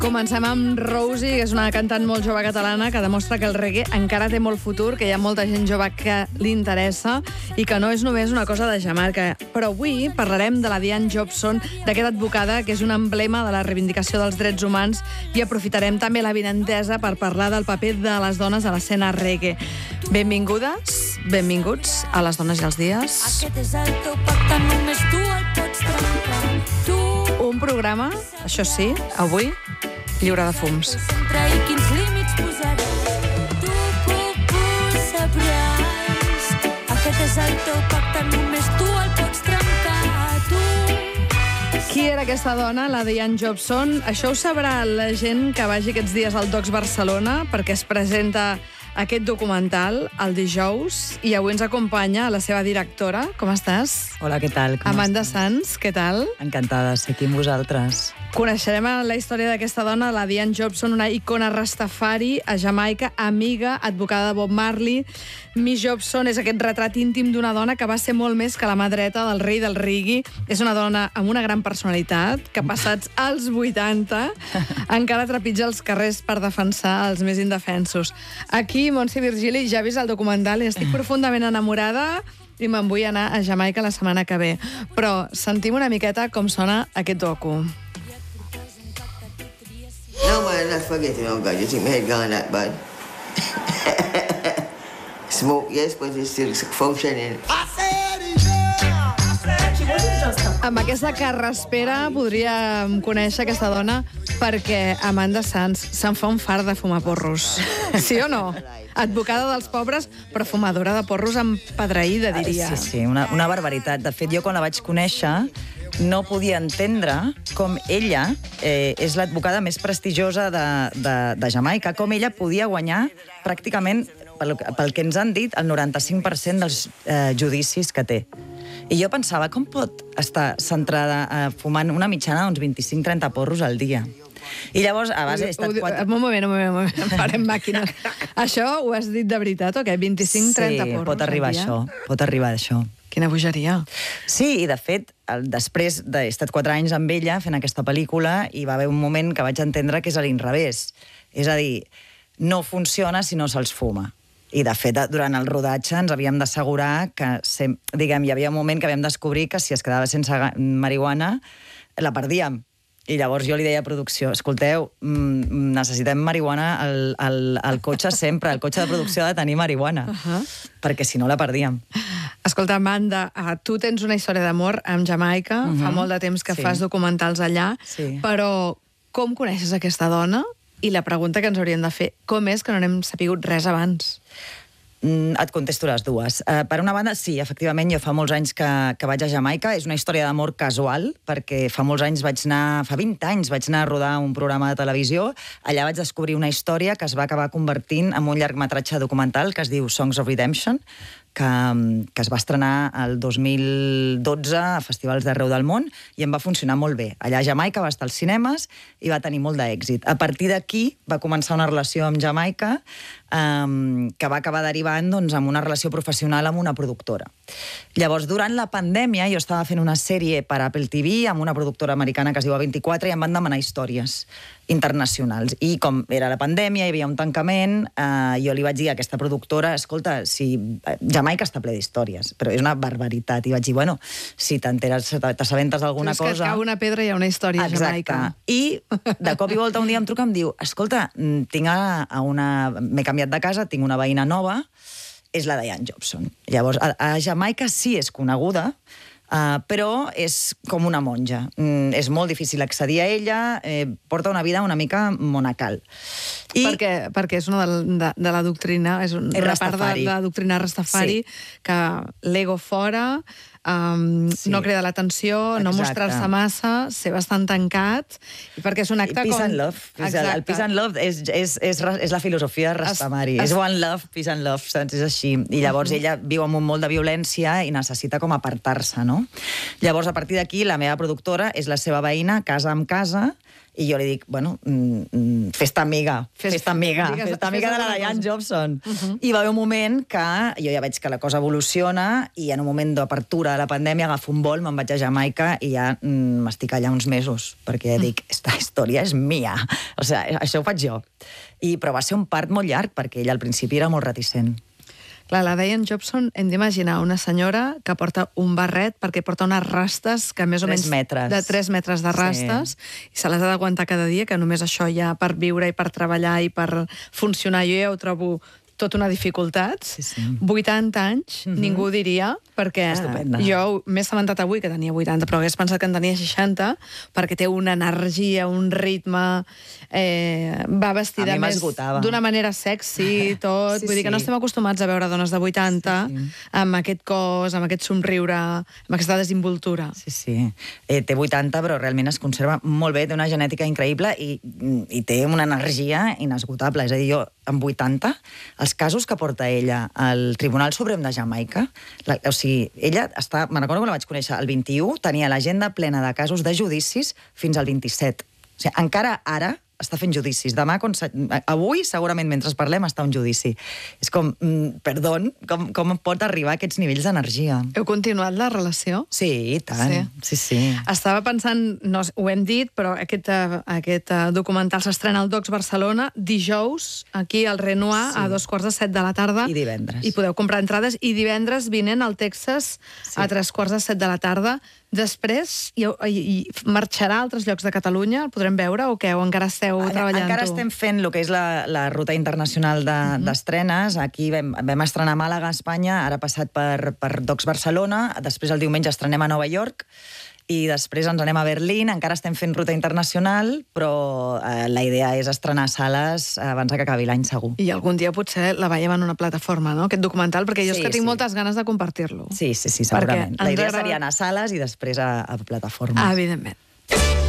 Comencem amb Rosie, que és una cantant molt jove catalana que demostra que el reggae encara té molt futur, que hi ha molta gent jove que li interessa i que no és només una cosa de Jamaica. Però avui parlarem de la Diane Jobson, d'aquesta advocada que és un emblema de la reivindicació dels drets humans, i aprofitarem també la vinentesa per parlar del paper de les dones a l'escena reggae. Benvingudes, benvinguts a Les dones i els dies. Aquest és el teu pacte, només tu el pots trencar. Tu Un programa, això sí, avui, lliure de fums. centre i quins límits posaràs. Tu sabràs. Aquest és el teu pacte, només tu el pots trencar. Tu Qui era aquesta dona, la Diane Jobson? Això ho sabrà la gent que vagi aquests dies al Docs Barcelona, perquè es presenta aquest documental el dijous, i avui ens acompanya la seva directora. Com estàs? Hola, què tal? Com Amanda estàs? Sanz, què tal? Encantada de ser aquí amb vosaltres. Coneixerem la història d'aquesta dona, la Diane Jobson, una icona rastafari a Jamaica, amiga, advocada de Bob Marley. Miss Jobson és aquest retrat íntim d'una dona que va ser molt més que la mà dreta del rei del reggae. És una dona amb una gran personalitat, que passats als 80 encara trepitja els carrers per defensar els més indefensos. Aquí, Montse Virgili, ja he vist el documental i estic profundament enamorada i me'n vull anar a Jamaica la setmana que ve. Però sentim una miqueta com sona aquest docu. No, man, let's forget it. Oh, God, you think my head gone that bad? Smoke, yes, but it's still functioning. Amb aquesta carraspera podríem conèixer aquesta dona perquè Amanda Sanz se'n fa un fart de fumar porros. Sí o no? Advocada dels pobres, però fumadora de porros empedreïda, diria. Sí, una barbaritat. De fet, jo quan la vaig conèixer no podia entendre com ella és l'advocada més prestigiosa de Jamaica, com ella podia guanyar pràcticament, pel que ens han dit, el 95% dels judicis que té. I jo pensava, com pot estar centrada fumant una mitjana d'uns 25-30 porros al dia? I llavors, a base... Un moment, farem màquines. Això ho has dit de veritat o què? 25-30 porros? Sí, pot arribar a això. Quina bogeria. Sí, i de fet, després he estat 4 anys amb ella fent aquesta pel·lícula i va haver un moment que vaig entendre que és a l'inrevés. És a dir, no funciona si no se'ls fuma. I, de fet, durant el rodatge ens havíem d'assegurar que, diguem, hi havia un moment que havíem de descobrir que si es quedava sense marihuana, la perdíem. I llavors jo li deia a producció, escolteu, necessitem marihuana al cotxe sempre, el cotxe de producció ha de tenir marihuana, perquè si no la perdíem. Escolta, Amanda, tu tens una història d'amor amb Jamaica, fa molt de temps que fas documentals allà, però com coneixes aquesta dona? I la pregunta que ens hauríem de fer, com és que no n'hem sapigut res abans? Et contesto les dues. Per una banda, sí, efectivament, jo fa molts anys que vaig a Jamaica. És una història d'amor casual, perquè fa 20 anys vaig anar a rodar un programa de televisió. Allà vaig descobrir una història que es va acabar convertint en un llargmetratge documental que es diu Songs of Redemption, que es va estrenar el 2012 a festivals d'arreu del món i em va funcionar molt bé. Allà a Jamaica va estar als cinemes i va tenir molt d'èxit. A partir d'aquí va començar una relació amb Jamaica que va acabar derivant amb una relació professional amb una productora. Llavors, durant la pandèmia, jo estava fent una sèrie per Apple TV amb una productora americana que es diu A24 i em van demanar històries internacionals. I com era la pandèmia, hi havia un tancament, jo li vaig dir a aquesta productora, escolta, si Jamaica està ple d'històries, però és una barbaritat. I vaig dir, bueno, si t'assabentes d'alguna cosa... És que cau una pedra i hi ha una història a Jamaica. I de cop i volta un dia em truca i em diu, escolta, m'he canviat de casa, tinc una veïna nova, és la Diane Jobson. Llavors, a Jamaica sí és coneguda, però és com una monja. És molt difícil accedir a ella, porta una vida una mica monacal. Perquè és una de la doctrina, és una part de la doctrina rastafari, que l'ego fora, no cridar l'atenció, no mostrar-se massa, ser bastant tancat, i perquè és un acte com... Peace and love. El peace and love és la filosofia rastafari. És one love, peace and love, saps? És així. I llavors ella viu amb un molt de violència i necessita com apartar-se, no? Llavors, a partir d'aquí, la meva productora és la seva veïna, casa amb casa, I jo li dic, bueno, fes-te amiga de la Diane Jobson. I va haver un moment que jo ja veig que la cosa evoluciona i en un moment d'apertura de la pandèmia agafo un vol, me'n vaig a Jamaica i ja m'estic allà uns mesos, perquè dic, esta història és mia. O sigui, això ho faig jo. Però va ser un part molt llarg, perquè ella al principi era molt reticent. Clar, la Diane Jobson, hem d'imaginar una senyora que porta un barret perquè porta unes rastes que més o menys... 3 metres. De 3 metres de rastes, i se les ha d'aguantar cada dia, que només això ja per viure i per treballar i per funcionar, jo ja ho trobo tota una dificultat. 80 anys, ningú diria, perquè Estupenda. jo m'he assabentat avui que tenia 80, però hagués pensat que en tenia 60, perquè té una energia, un ritme, va vestida més d'una manera sexy, tot. Vull dir que no estem acostumats a veure dones de 80 amb aquest cos, amb aquest somriure, amb aquesta desinvoltura. Sí. Té 80, però realment es conserva molt bé, té una genètica increïble i té una energia inesgotable. És a dir, jo, amb 80, els casos que porta ella al Tribunal Suprem de Jamaica, o sigui, ella està, me'n recordo que la vaig conèixer el 21, tenia l'agenda plena de casos de judicis fins al 27. O sigui, encara ara està fent judicis. Avui, segurament, mentre parlem, està un judici. És com, perdó, com pot arribar a aquests nivells d'energia? Heu continuat la relació? Sí, i tant. Sí. Estava pensant, no, ho hem dit, però aquest documental s'estrena al Docs Barcelona dijous, aquí al Renoir, a 7:15 de la tarda. I divendres. I podeu comprar entrades. I divendres vinent al Texas a 7:15 de la tarda. Després, i marxarà a altres llocs de Catalunya? El podrem veure o què? O encara esteu treballant-ho? Encara estem fent el que és la ruta internacional d'estrenes. Aquí vam estrenar a Màlaga, a Espanya, ara passat per Docs Barcelona, després el diumenge estrenem a Nova York, i després ens anem a Berlín. Encara estem fent ruta internacional, però la idea és estrenar sales abans que acabi l'any, segur. I algun dia potser la veiem en una plataforma, no?, aquest documental, perquè jo és que tinc moltes ganes de compartir-lo. Sí, segurament. La idea seria anar a sales i després a plataformes. Evidentment.